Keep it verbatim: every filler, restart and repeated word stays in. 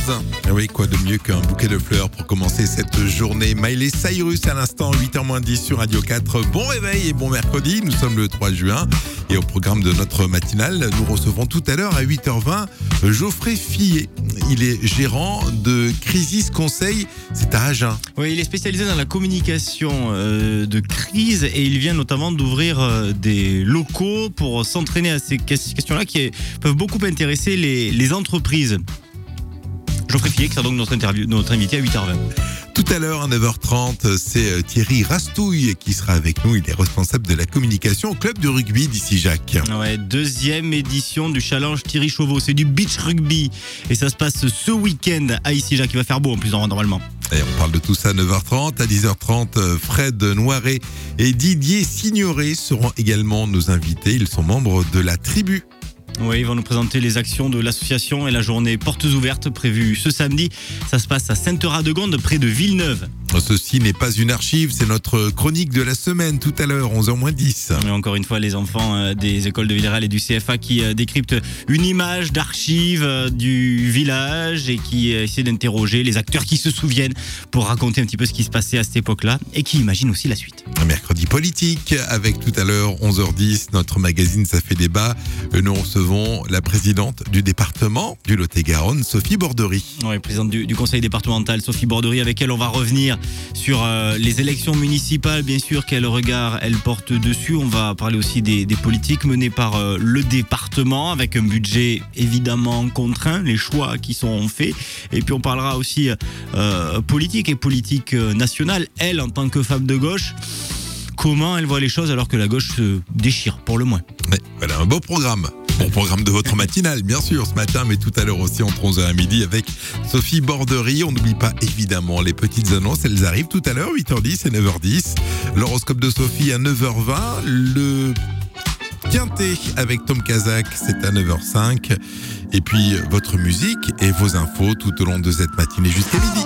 Ah oui, quoi de mieux qu'un bouquet de fleurs pour commencer cette journée. Miley Cyrus à l'instant, huit heures moins dix sur Radio quatre. Bon réveil et bon mercredi, nous sommes le trois juin. Et au programme de notre matinale, nous recevons tout à l'heure à huit heures vingt Geoffrey Fillet. Il est gérant de Crisis Conseil, c'est à Agen. Oui, il est spécialisé dans la communication euh, de crise et il vient notamment d'ouvrir euh, des locaux pour s'entraîner à ces questions-là qui peuvent beaucoup intéresser les, les entreprises. Geoffrey Fillet qui sera donc notre, interview, notre invité à huit heures vingt. Tout à l'heure, à neuf heures trente, c'est Thierry Rastouille qui sera avec nous. Il est responsable de la communication au club de rugby d'Issy Jacques. Ouais, deuxième édition du challenge Thierry Chauveau. C'est du beach rugby. Et ça se passe ce week-end à Issy Jacques. Il va faire beau en plus normalement. Et on parle de tout ça à neuf heures trente. À dix heures trente, Fred Noiret et Didier Signoret seront également nos invités. Ils sont membres de la tribu. Oui, ils vont nous présenter les actions de l'association et la journée portes ouvertes prévue ce samedi. Ça se passe à Sainte-Radegonde, près de Villeneuve. Ceci n'est pas une archive, c'est notre chronique de la semaine tout à l'heure, onze heures moins dix. Et encore une fois, les enfants des écoles de Villerel et du C F A qui décryptent une image d'archive du village et qui essaient d'interroger les acteurs qui se souviennent pour raconter un petit peu ce qui se passait à cette époque-là et qui imaginent aussi la suite. Un mercredi politique avec tout à l'heure, onze heures dix, notre magazine Ça fait débat. Nous recevons la présidente du département du Lot-et-Garonne, Sophie Borderie. Oui, présidente du, du conseil départemental, Sophie Borderie, avec elle on va revenir sur euh, les élections municipales, bien sûr, quel regard elle porte dessus. On va parler aussi des, des politiques menées par euh, le département, avec un budget évidemment contraint, les choix qui sont faits. Et puis on parlera aussi euh, politique et politique nationale. Elle, en tant que femme de gauche, comment elle voit les choses alors que la gauche se déchire, pour le moins. Ouais, voilà, un beau programme. Bon programme de votre matinale, bien sûr, ce matin, mais tout à l'heure aussi entre onze heures et midi avec Sophie Borderie. On n'oublie pas évidemment les petites annonces, elles arrivent tout à l'heure, huit heures dix et neuf heures dix. L'horoscope de Sophie à neuf heures vingt. Le Quintet avec Tom Kazak, c'est à neuf heures cinq. Et puis votre musique et vos infos tout au long de cette matinée jusqu'à midi.